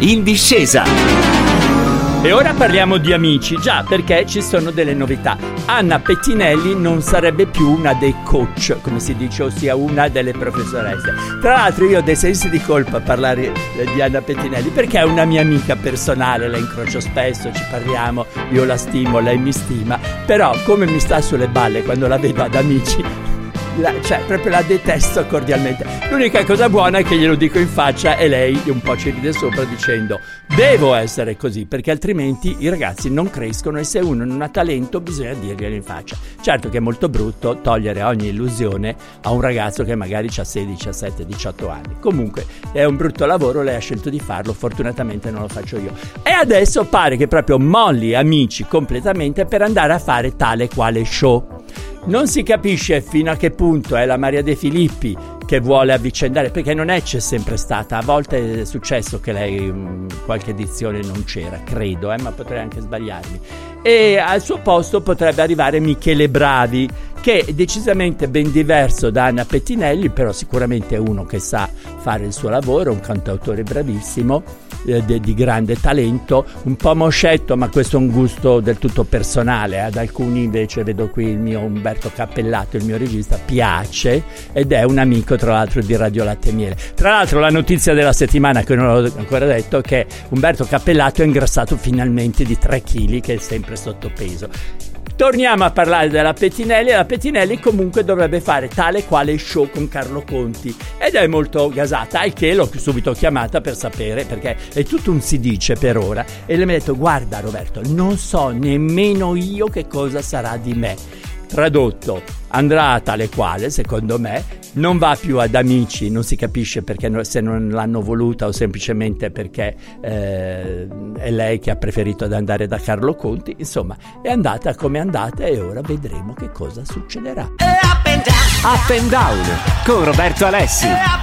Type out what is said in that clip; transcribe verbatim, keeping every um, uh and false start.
in discesa. E ora parliamo di Amici, già, perché ci sono delle novità. Anna Pettinelli non sarebbe più una dei coach, come si dice, ossia una delle professoresse. Tra l'altro io ho dei sensi di colpa a parlare di Anna Pettinelli, perché è una mia amica personale, la incrocio spesso, ci parliamo, io la stimo, lei mi stima, però come mi sta sulle balle quando la vedo ad Amici, La, cioè proprio la detesto cordialmente. L'unica cosa buona è che glielo dico in faccia e lei un po' ci ride sopra dicendo: devo essere così, perché altrimenti i ragazzi non crescono e se uno non ha talento bisogna dirglielo in faccia. Certo che è molto brutto togliere ogni illusione a un ragazzo che magari ha sedici, diciassette, diciotto anni. Comunque è un brutto lavoro, lei ha scelto di farlo, fortunatamente non lo faccio io. E adesso pare che proprio molli Amici completamente per andare a fare tale quale show. Non si capisce fino a che punto è la Maria De Filippi che vuole avvicendare, perché non è c'è sempre stata, a volte è successo che lei in qualche edizione non c'era, credo, eh, ma potrei anche sbagliarmi, e al suo posto potrebbe arrivare Michele Bravi, che è decisamente ben diverso da Anna Pettinelli, però sicuramente è uno che sa fare il suo lavoro, un cantautore bravissimo, eh, de, di grande talento, un po' moscetto, ma questo è un gusto del tutto personale. Ad alcuni invece, vedo qui il mio Umberto Cappellato, il mio regista, piace, ed è un amico tra l'altro di Radio Latte e Miele. Tra l'altro la notizia della settimana, che non ho ancora detto, è che Umberto Cappellato è ingrassato finalmente di tre chili, che è sempre sottopeso. Torniamo a parlare della Pettinelli. La Pettinelli comunque dovrebbe fare tale quale show con Carlo Conti ed è molto gasata, al che l'ho subito chiamata per sapere, perché è tutto un si dice per ora, e le mi ha detto: guarda Roberto, non so nemmeno io che cosa sarà di me. Tradotto, andrà a tale quale, secondo me, non va più ad Amici, non si capisce perché, se non l'hanno voluta o semplicemente perché eh, è lei che ha preferito ad andare da Carlo Conti. Insomma, è andata come è andata e ora vedremo che cosa succederà. Up and down con Roberto Alessi.